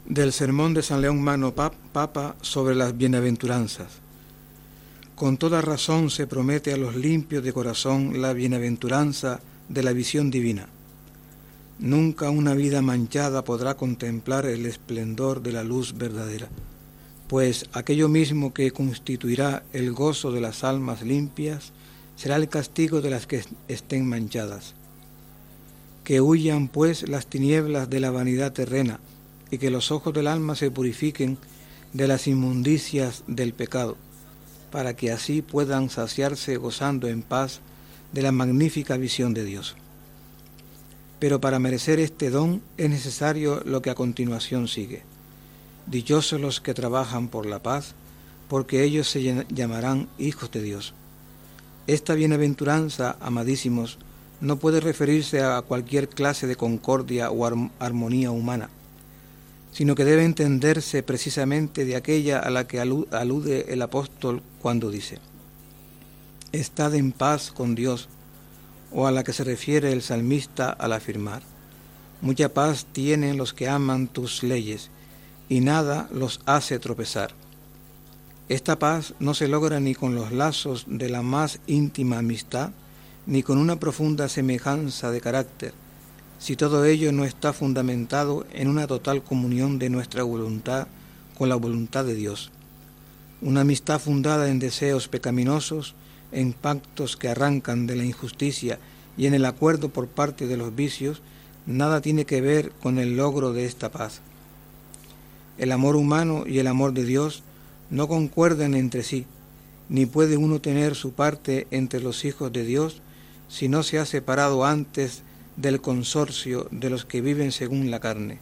Del sermón de San León Magno Papa sobre las bienaventuranzas. Con toda razón se promete a los limpios de corazón la bienaventuranza de la visión divina. Nunca una vida manchada podrá contemplar el esplendor de la luz verdadera, pues aquello mismo que constituirá el gozo de las almas limpias será el castigo de las que estén manchadas. Que huyan pues las tinieblas de la vanidad terrena, y que los ojos del alma se purifiquen de las inmundicias del pecado, para que así puedan saciarse gozando en paz de la magnífica visión de Dios. Pero para merecer este don es necesario lo que a continuación sigue. Dichosos los que trabajan por la paz, porque ellos se llamarán hijos de Dios. Esta bienaventuranza, amadísimos, no puede referirse a cualquier clase de concordia o armonía humana, sino que debe entenderse precisamente de aquella a la que alude el apóstol cuando dice: «Estad en paz con Dios», o a la que se refiere el salmista al afirmar: «Mucha paz tienen los que aman tus leyes, y nada los hace tropezar». Esta paz no se logra ni con los lazos de la más íntima amistad, ni con una profunda semejanza de carácter, si todo ello no está fundamentado en una total comunión de nuestra voluntad con la voluntad de Dios. Una amistad fundada en deseos pecaminosos, en pactos que arrancan de la injusticia y en el acuerdo por parte de los vicios, nada tiene que ver con el logro de esta paz. El amor humano y el amor de Dios no concuerdan entre sí, ni puede uno tener su parte entre los hijos de Dios si no se ha separado antes del consorcio de los que viven según la carne.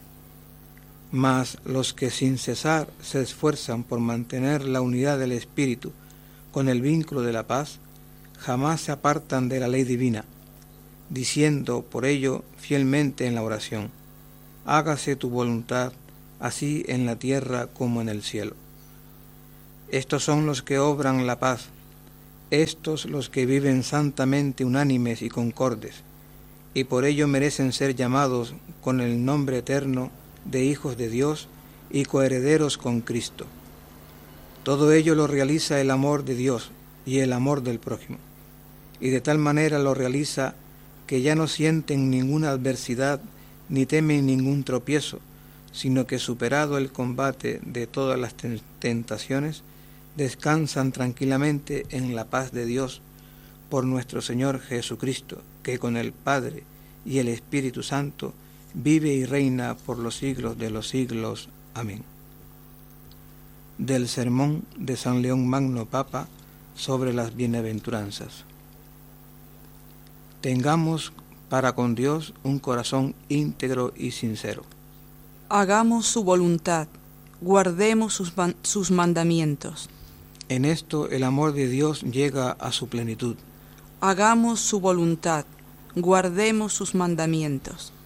Mas los que sin cesar se esfuerzan por mantener la unidad del Espíritu con el vínculo de la paz, jamás se apartan de la ley divina, diciendo por ello fielmente en la oración: «Hágase tu voluntad, así en la tierra como en el cielo». Estos son los que obran la paz, estos los que viven santamente unánimes y concordes, y por ello merecen ser llamados con el nombre eterno de hijos de Dios y coherederos con Cristo. Todo ello lo realiza el amor de Dios y el amor del prójimo, y de tal manera lo realiza que ya no sienten ninguna adversidad ni temen ningún tropiezo, sino que superado el combate de todas las tentaciones, descansan tranquilamente en la paz de Dios por nuestro Señor Jesucristo, que con el Padre y el Espíritu Santo vive y reina por los siglos de los siglos. Amén. Del sermón de San León Magno Papa sobre las bienaventuranzas. Tengamos para con Dios un corazón íntegro y sincero. Hagamos su voluntad, guardemos sus mandamientos. En esto el amor de Dios llega a su plenitud. Hagamos su voluntad, guardemos sus mandamientos.